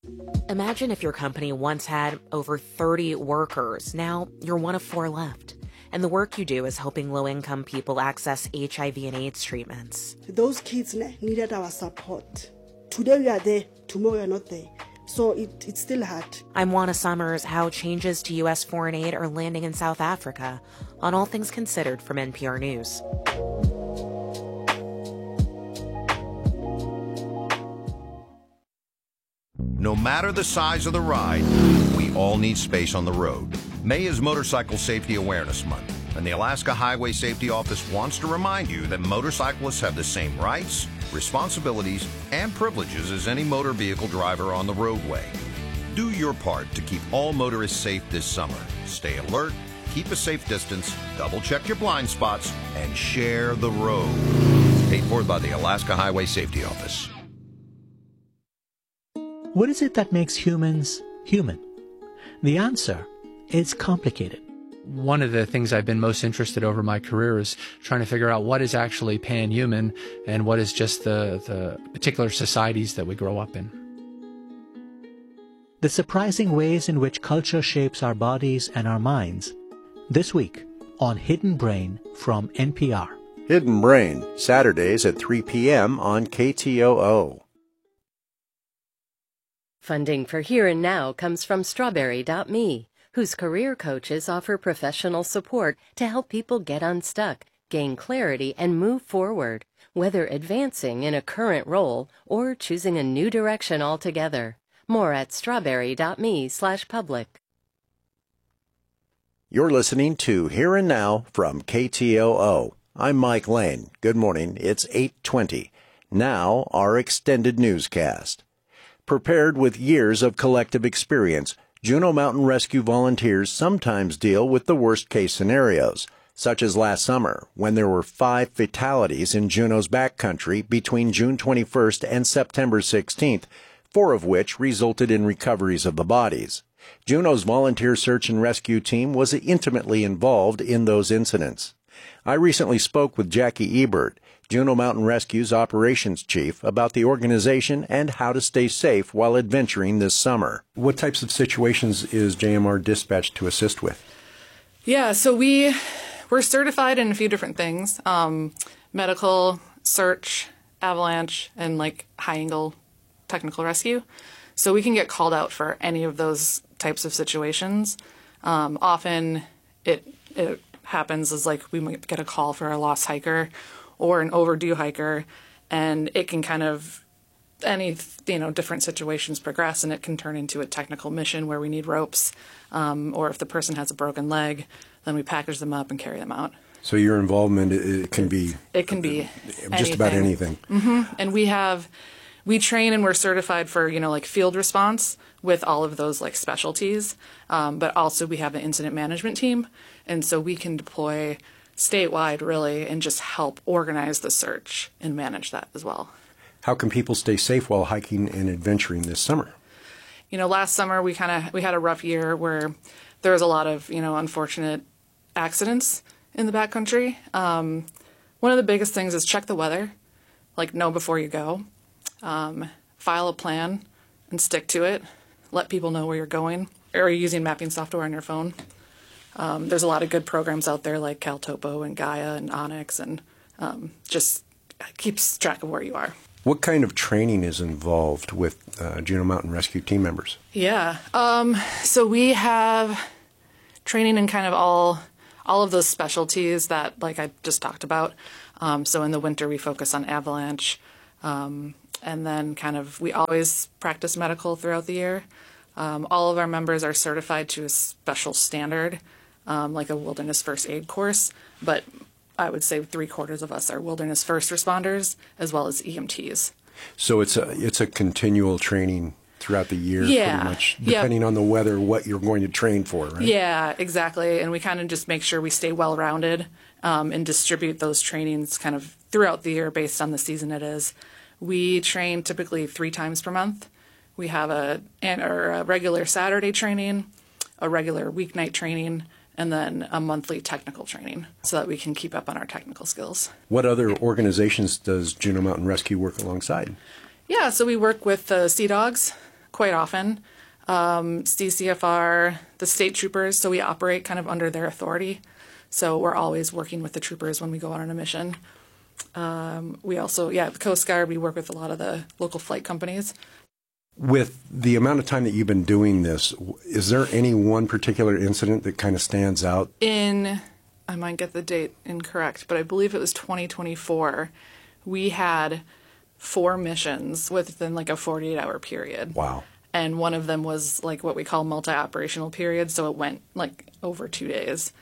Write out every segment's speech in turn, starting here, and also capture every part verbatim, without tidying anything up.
Imagine if your company once had over thirty workers. Now you're one of four left. And the work you do is helping low-income people access H I V and AIDS treatments. Those kids needed our support. Today we are there, tomorrow we are not there. So it, it's still hard. I'm Juana Summers, how changes to U S foreign aid are landing in South Africa, on All Things Considered from N P R News. No matter the size of the ride, we all need space on the road. May is Motorcycle Safety Awareness Month, and the Alaska Highway Safety Office wants to remind you that motorcyclists have the same rights, responsibilities, and privileges as any motor vehicle driver on the roadway. Do your part to keep all motorists safe this summer. Stay alert, keep a safe distance, double-check your blind spots, and share the road. Paid for by the Alaska Highway Safety Office. What is it that makes humans human? The answer is complicated. One of the things I've been most interested over my career is trying to figure out what is actually pan-human and what is just the, the particular societies that we grow up in. The surprising ways in which culture shapes our bodies and our minds. This week on Hidden Brain from N P R. Hidden Brain, Saturdays at three p.m. on K T O O. Funding for Here and Now comes from Strawberry dot me, whose career coaches offer professional support to help people get unstuck, gain clarity, and move forward, whether advancing in a current role or choosing a new direction altogether. More at strawberry dot me slash public. You're listening to Here and Now from K T O O. I'm Mike Lane. Good morning. It's eight twenty. Now, our extended newscast. Prepared with years of collective experience, Juneau Mountain Rescue volunteers sometimes deal with the worst-case scenarios, such as last summer, when there were five fatalities in Juneau's backcountry between June twenty-first and September sixteenth, four of which resulted in recoveries of the bodies. Juneau's volunteer search and rescue team was intimately involved in those incidents. I recently spoke with Jackie Ebert, Juneau Mountain Rescue's operations chief, about the organization and how to stay safe while adventuring this summer. What types of situations is J M R dispatched to assist with? Yeah, so we, we're certified in a few different things. Um, medical, search, avalanche, and like high-angle technical rescue. So we can get called out for any of those types of situations. Um, often it, it happens as like we might get a call for a lost hiker or an overdue hiker, and it can kind of, any, you know, different situations progress, and it can turn into a technical mission where we need ropes, um, or if the person has a broken leg, then we package them up and carry them out. So your involvement, it can be... It can be just anything. about anything. Mm-hmm. And we have, we train and we're certified for, you know, like field response with all of those like specialties, um, but also we have an incident management team, and so we can deploy statewide, really, and just help organize the search and manage that as well. How can people stay safe while hiking and adventuring this summer? You know, last summer we kind of we had a rough year where there was a lot of, you know, unfortunate accidents in the backcountry. Um, one of the biggest things is check the weather, like know before you go, um, file a plan and stick to it. Let people know where you're going. Are you using mapping software on your phone? Um, there's a lot of good programs out there like CalTopo and Gaia and Onyx, and um, just keeps track of where you are. What kind of training is involved with uh, Juneau Mountain Rescue team members? Yeah, um, so we have training in kind of all all of those specialties that, like I just talked about. Um, so in the winter we focus on avalanche, um, and then kind of we always practice medical throughout the year. Um, all of our members are certified to a special standard, um, like a wilderness first aid course, but I would say three quarters of us are wilderness first responders as well as E M Ts. So it's a it's a continual training throughout the year, yeah. pretty much, depending yep. on the weather, what you're going to train for, right? Yeah, exactly. And we kind of just make sure we stay well-rounded um, and distribute those trainings kind of throughout the year based on the season it is. We train typically three times per month. We have a, or a regular Saturday training, a regular weeknight training, and then a monthly technical training so that we can keep up on our technical skills. What other organizations does Juneau Mountain Rescue work alongside? Yeah, so we work with the Sea Dogs. quite often. Um, C C F R, the state troopers, so we operate kind of under their authority. So we're always working with the troopers when we go out on a mission. Um, we also, yeah, the Coast Guard, we work with a lot of the local flight companies. With the amount of time that you've been doing this, is there any one particular incident that kind of stands out? In, I might get the date incorrect, but I believe it was twenty twenty-four, we had four missions within like a forty-eight hour period. Wow. And one of them was like what we call multi-operational period, so it went like over two days.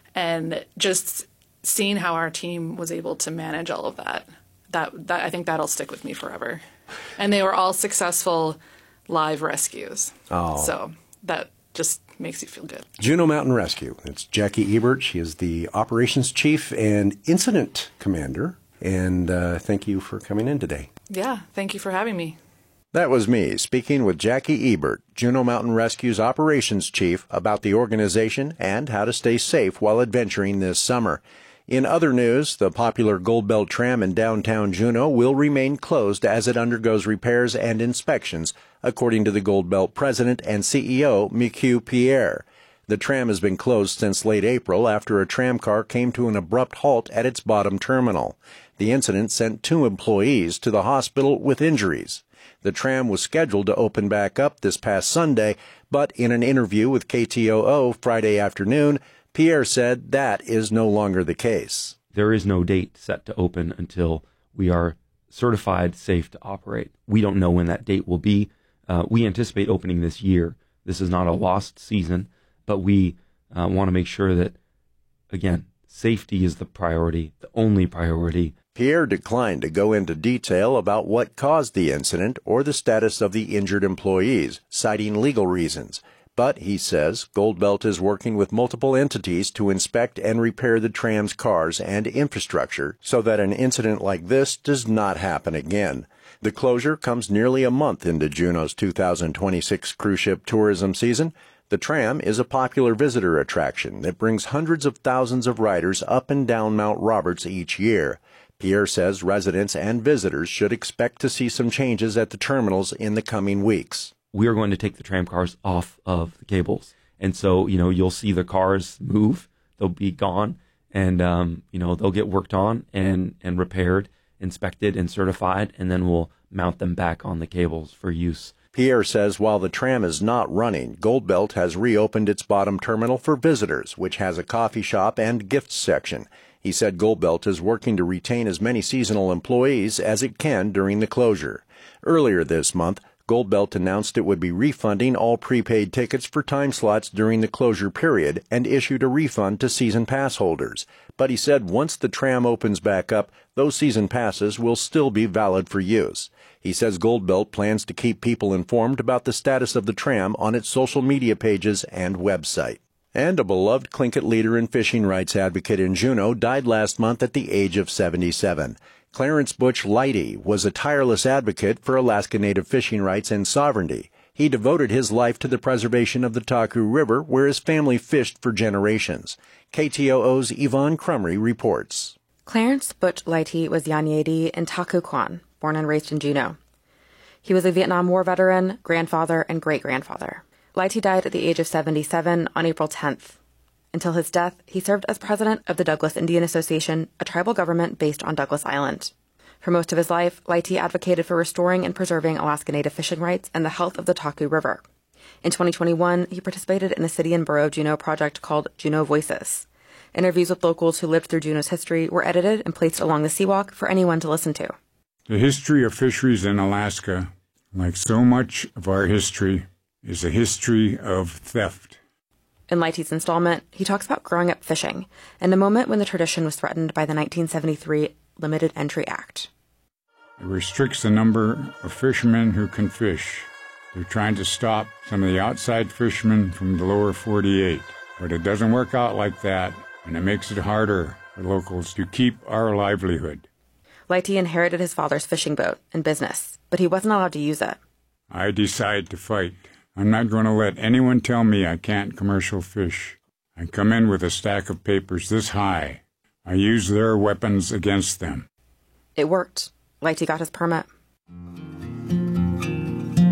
And just seeing how our team was able to manage all of that, that, that I think that'll stick with me forever. And they were all successful live rescues. Oh. So that just makes you feel good. Juneau Mountain Rescue. It's Jackie Ebert. She is the operations chief and incident commander. And uh, thank you for coming in today. Yeah, thank you for having me. That was me speaking with Jackie Ebert, Juneau Mountain Rescue's operations chief, about the organization and how to stay safe while adventuring this summer. In other news, the popular Gold Belt tram in downtown Juneau will remain closed as it undergoes repairs and inspections, according to the Gold Belt president and C E O, Michiu Pierre. The tram has been closed since late April after a tram car came to an abrupt halt at its bottom terminal. The incident sent two employees to the hospital with injuries. The tram was scheduled to open back up this past Sunday, but in an interview with K T O O Friday afternoon, Pierre said that is no longer the case. There is no date set to open until we are certified safe to operate. We don't know when that date will be. Uh, we anticipate opening this year. This is not a lost season, but we uh, want to make sure that, again, safety is the priority, the only priority. Pierre declined to go into detail about what caused the incident or the status of the injured employees, citing legal reasons. But, he says, Gold Belt is working with multiple entities to inspect and repair the tram's cars and infrastructure so that an incident like this does not happen again. The closure comes nearly a month into Juneau's two thousand twenty-six cruise ship tourism season. The tram is a popular visitor attraction that brings hundreds of thousands of riders up and down Mount Roberts each year. Pierre says residents and visitors should expect to see some changes at the terminals in the coming weeks. We are going to take the tram cars off of the cables. And so, you know, you'll see the cars move. They'll be gone. And, um, you know, they'll get worked on and, and repaired, inspected and certified. And then we'll mount them back on the cables for use. Pierre says while the tram is not running, Gold Belt has reopened its bottom terminal for visitors, which has a coffee shop and gifts section. He said Gold Belt is working to retain as many seasonal employees as it can during the closure. Earlier this month, Gold Belt announced it would be refunding all prepaid tickets for time slots during the closure period and issued a refund to season pass holders. But he said once the tram opens back up, those season passes will still be valid for use. He says Gold Belt plans to keep people informed about the status of the tram on its social media pages and website. And a beloved Tlingit leader and fishing rights advocate in Juneau died last month at the age of seventy-seven. Clarence Butch Leidy was a tireless advocate for Alaska Native fishing rights and sovereignty. He devoted his life to the preservation of the Taku River, where his family fished for generations. K T O O's Yvonne Crumry reports. Clarence Butch Leidy was Yanyedi and Taku Kwan, born and raised in Juneau. He was a Vietnam War veteran, grandfather, and great-grandfather. Leidy died at the age of seventy-seven on April tenth. Until his death, he served as president of the Douglas Indian Association, a tribal government based on Douglas Island. For most of his life, Leidy advocated for restoring and preserving Alaska Native fishing rights and the health of the Taku River. In twenty twenty-one, he participated in the City and Borough of Juneau project called Juneau Voices. Interviews with locals who lived through Juneau's history were edited and placed along the seawalk for anyone to listen to. The history of fisheries in Alaska, like so much of our history, is a history of theft. In Leidy's installment, he talks about growing up fishing and a moment when the tradition was threatened by the nineteen seventy-three Limited Entry Act. It restricts the number of fishermen who can fish. They're trying to stop some of the outside fishermen from the lower forty-eight. But it doesn't work out like that, and it makes it harder for locals to keep our livelihood. Leidy inherited his father's fishing boat and business, but he wasn't allowed to use it. I decide to fight. I'm not going to let anyone tell me I can't commercial fish. I come in with a stack of papers this high. I use their weapons against them. It worked. Leidy got his permit.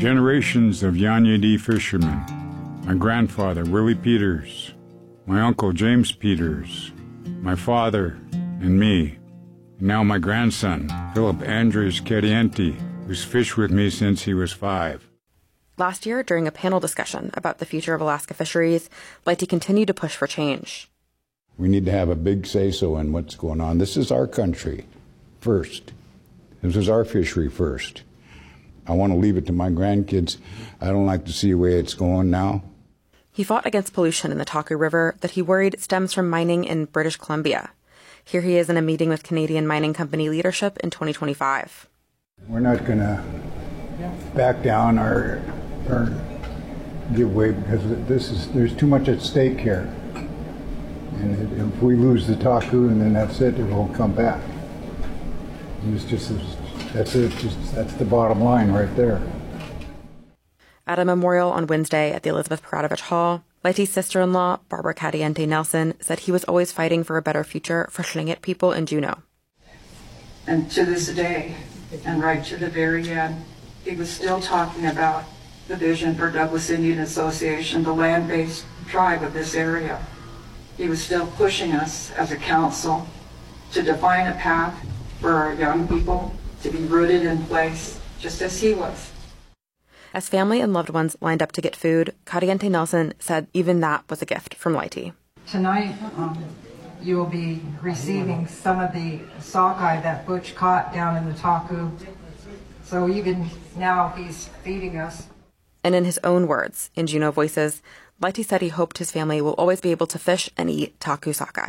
generations of Yanyedi fishermen. My grandfather, Willie Peters, my uncle, James Peters, my father, and me. And now my grandson, Philip Andres Carienti, who's fished with me since he was five. Last year, during a panel discussion about the future of Alaska fisheries, Lighty continued to push for change. We need to have a big say-so in what's going on. This is our country first. This is our fishery first. I want to leave it to my grandkids. I don't like to see the way it's going now. He fought against pollution in the Taku River that he worried stems from mining in British Columbia. Here he is in a meeting with Canadian mining company leadership in twenty twenty-five. We're not going to back down or, or give way because this is there's too much at stake here. And if we lose the Taku, and then that's it, it won't come back. It's just that's it. Just that's the bottom line right there. At a memorial on Wednesday at the Elizabeth Paradovich Hall, Lighty's sister-in-law, Barbara Cadiente Nelson, said he was always fighting for a better future for Tlingit people in Juneau. And to this day, and right to the very end, he was still talking about the vision for Douglas Indian Association, the land-based tribe of this area. He was still pushing us as a council to define a path for our young people to be rooted in place, just as he was. As family and loved ones lined up to get food, Cadiente Nelson said even that was a gift from Lighty. Tonight, um, you will be receiving some of the sockeye that Butch caught down in the Taku. So even now, he's feeding us. And in his own words, in Juneau Voices, Lighty said he hoped his family will always be able to fish and eat Taku sockeye.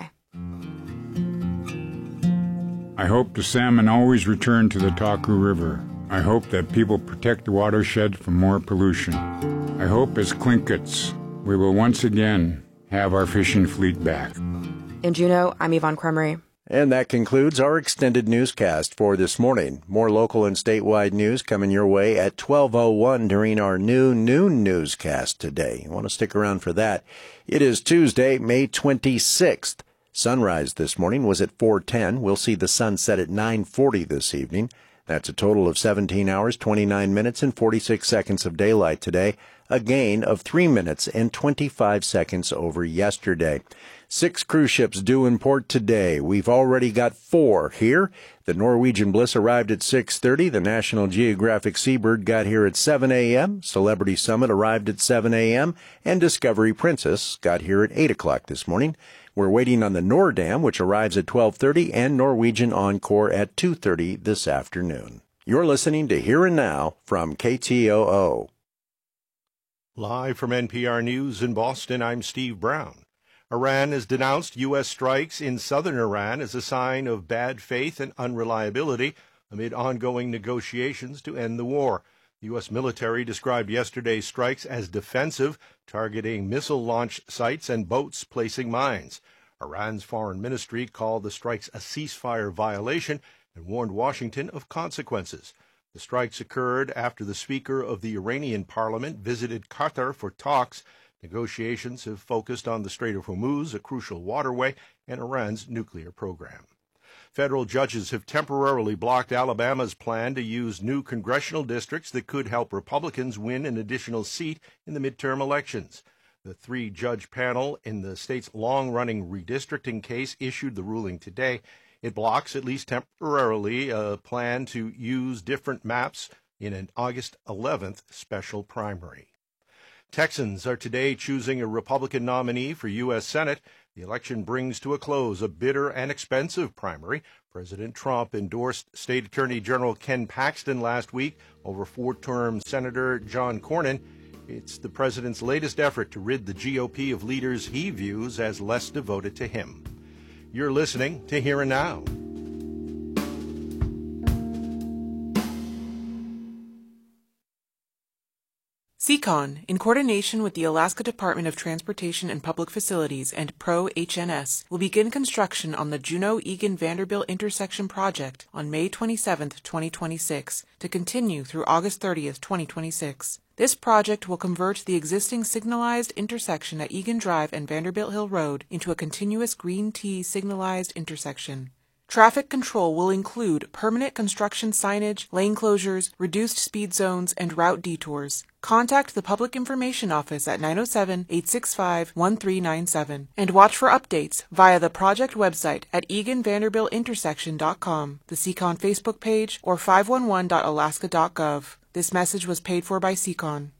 I hope the salmon always return to the Taku River. I hope that people protect the watershed from more pollution. I hope as Tlinkits, we will once again have our fishing fleet back. In Juneau, I'm Yvonne Cremery. And that concludes our extended newscast for this morning. More local and statewide news coming your way at twelve oh one during our new noon newscast today. You want to stick around for that. It is Tuesday, May twenty-sixth. Sunrise this morning was at four ten. We'll see the sun set at nine forty this evening. That's a total of seventeen hours, twenty-nine minutes, and forty-six seconds of daylight today, a gain of three minutes and twenty-five seconds over yesterday. Six cruise ships due in port today. We've already got four here. The Norwegian Bliss arrived at six thirty. The National Geographic Seabird got here at seven a.m. Celebrity Summit arrived at seven a.m. And Discovery Princess got here at eight o'clock this morning. We're waiting on the Nordam, which arrives at twelve thirty, and Norwegian Encore at two thirty this afternoon. You're listening to Here and Now from K T O O. Live from N P R News in Boston, I'm Steve Brown. Iran has denounced U S strikes in southern Iran as a sign of bad faith and unreliability amid ongoing negotiations to end the war. The U S military described yesterday's strikes as defensive, targeting missile launch sites and boats placing mines. Iran's foreign ministry called the strikes a ceasefire violation and warned Washington of consequences. The strikes occurred after the Speaker of the Iranian parliament visited Qatar for talks. Negotiations have focused on the Strait of Hormuz, a crucial waterway, and Iran's nuclear program. Federal judges have temporarily blocked Alabama's plan to use new congressional districts that could help Republicans win an additional seat in the midterm elections. The three-judge panel in the state's long-running redistricting case issued the ruling today. It blocks, at least temporarily, a plan to use different maps in an August eleventh special primary. Texans are today choosing a Republican nominee for U S Senate. The election brings to a close a bitter and expensive primary. President Trump endorsed State Attorney General Ken Paxton last week over four-term Senator John Cornyn. It's the president's latest effort to rid the G O P of leaders he views as less devoted to him. You're listening to Here and Now. CECON, in coordination with the Alaska Department of Transportation and Public Facilities and Pro H N S, will begin construction on the Juneau-Egan-Vanderbilt intersection project on May twenty-seventh, twenty twenty-six, to continue through August thirtieth, twenty twenty-six. This project will convert the existing signalized intersection at Egan Drive and Vanderbilt Hill Road into a continuous green T signalized intersection. Traffic control will include permanent construction signage, lane closures, reduced speed zones, and route detours. Contact the Public Information Office at nine oh seven, eight six five, one three nine seven and watch for updates via the project website at egan vanderbilt intersection dot com, the CECON Facebook page, or five one one dot alaska dot gov. This message was paid for by CECON.